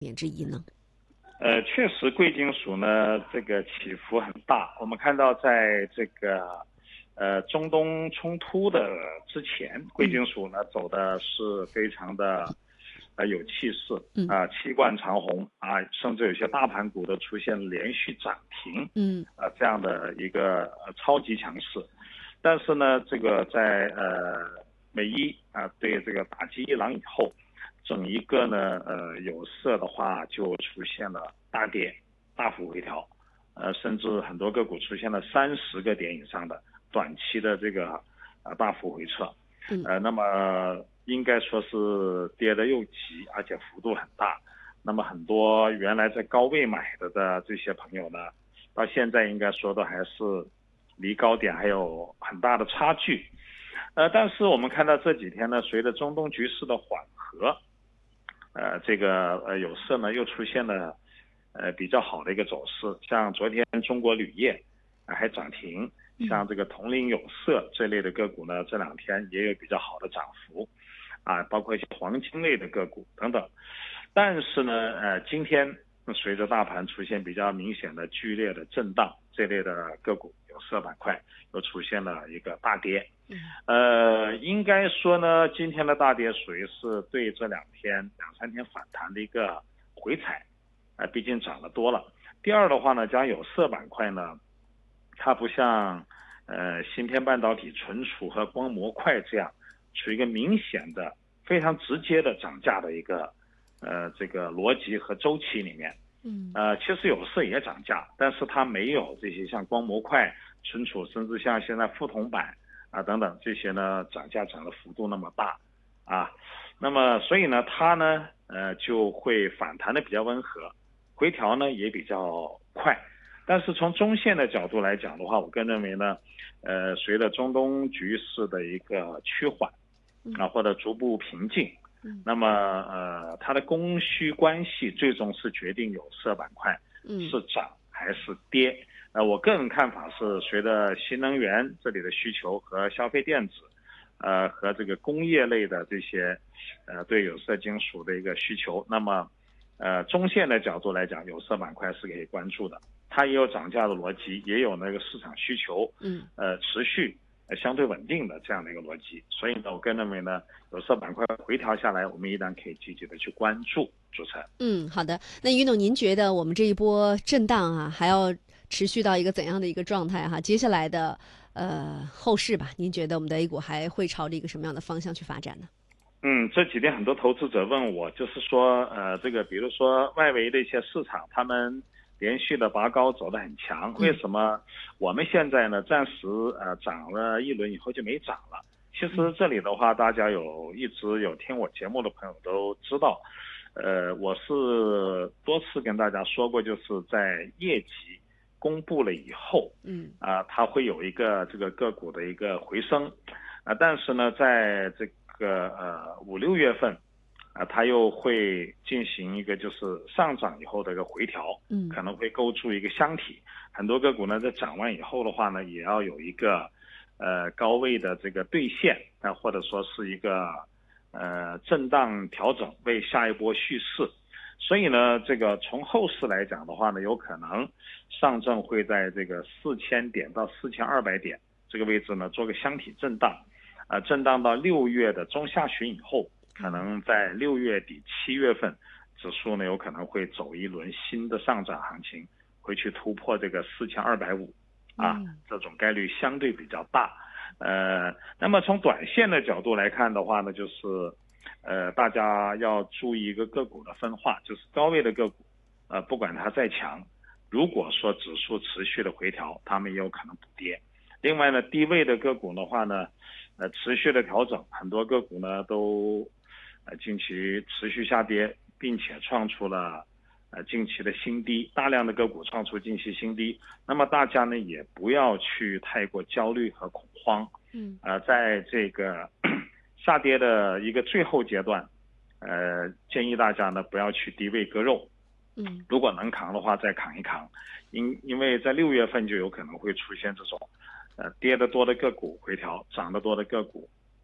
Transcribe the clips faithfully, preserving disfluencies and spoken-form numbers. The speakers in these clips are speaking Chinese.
点之一呢？ 呃，确实贵金属呢这个起伏很大。我们看到在这个呃中东冲突的之前，贵金属呢走的是非常的呃有气势嗯啊、气贯长虹啊，甚至有些大盘股都出现连续涨停嗯啊、这样的一个呃超级强势。但是呢，这个在呃美伊啊、对这个打击伊朗以后，整一个呢，呃，有色的话就出现了大跌、大幅回调，呃，甚至很多个股出现了三十个点以上的短期的这个呃大幅回撤， 嗯呃，那么应该说是跌得又急，而且幅度很大。那么很多原来在高位买的的这些朋友呢，到现在应该说的还是离高点还有很大的差距。呃，但是我们看到这几天呢，随着中东局势的缓和，呃，这个呃有色呢又出现了呃比较好的一个走势，像昨天中国铝业、呃、还涨停，像这个铜陵有色这类的个股呢，这两天也有比较好的涨幅，啊，包括一些黄金类的个股等等。但是呢，呃，今天随着大盘出现比较明显的剧烈的震荡，这类的个股有色板块又出现了一个大跌。呃，应该说呢，今天的大跌属于是对这两天两三天反弹的一个回踩，呃，毕竟涨得多了。第二的话呢，讲有色板块呢，它不像呃芯片半导体、存储和光模块这样，处于一个明显的、非常直接的涨价的一个呃这个逻辑和周期里面。 嗯呃，其实有色也涨价，但是它没有这些像光模块、存储，甚至像现在富铜板啊等等这些呢，涨价涨的幅度那么大啊。那么所以呢，它呢，呃，就会反弹的比较温和，回调呢也比较快。但是从中线的角度来讲的话，我个人认为呢，呃，随着中东局势的一个趋缓啊，或者逐步平静。那么呃，它的供需关系最终是决定有色板块是涨还是跌。呃，我个人看法是，随着新能源这里的需求和消费电子，呃，和这个工业类的这些，呃，对有色金属的一个需求，那么，呃，中线的角度来讲，有色板块是可以关注的，它也有涨价的逻辑，也有那个市场需求， 嗯呃，持续。相对稳定的这样的一个逻辑，所以呢，我个人认为呢，有色板块回调下来，我们依然可以积极的去关注。主持人， 嗯，好的。那于总，您觉得我们这一波震荡啊，还要持续到一个怎样的一个状态哈？接下来的呃后市吧，您觉得我们的 A 股还会朝着一个什么样的方向去发展呢？ 嗯，这几天很多投资者问我，就是说，呃，这个比如说外围的一些市场，他们连续的拔高走得很强，为什么我们现在呢暂时呃涨了一轮以后就没涨了？其实这里的话，大家有一直有听我节目的朋友都知道，呃，我是多次跟大家说过，就是在业绩公布了以后， 嗯啊、呃，它会有一个这个个股的一个回升，啊、呃，但是呢，在这个呃五六月份，啊、呃，它又会进行一个就是上涨以后的一个回调， 嗯可能会构筑一个箱体。很多个股呢，在涨完以后的话呢，也要有一个呃高位的这个兑现啊、呃，或者说是一个呃震荡调整，为下一波蓄势。所以呢，这个从后市来讲的话呢，有可能上证会在这个四千点到四千二百点这个位置呢做个箱体震荡，呃，震荡到六月的中下旬以后，可能在六月底七月份，指数呢有可能会走一轮新的上涨行情，会去突破这个四千二百五，啊，这种概率相对比较大。呃，那么从短线的角度来看的话呢，就是。呃，大家要注意一个个股的分化，就是高位的个股，呃，不管它再强，如果说指数持续的回调，它们也有可能补跌。另外呢，低位的个股的话呢，呃，持续的调整，很多个股呢都，呃，近期持续下跌，并且创出了，呃，近期的新低，大量的个股创出近期新低。那么大家呢也不要去太过焦虑和恐慌， 嗯， 呃，在这个。下跌的一个最后阶段，呃，建议大家呢不要去低位割肉， 嗯， 如果能扛的话再扛一扛，因因为在六月份就有可能会出现这种，呃，跌得多的个股回调，涨得多的个股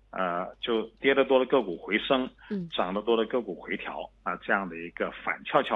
呃，就跌得多的个股回升， 嗯， 涨得多的个股回调啊，这样的一个反跷跷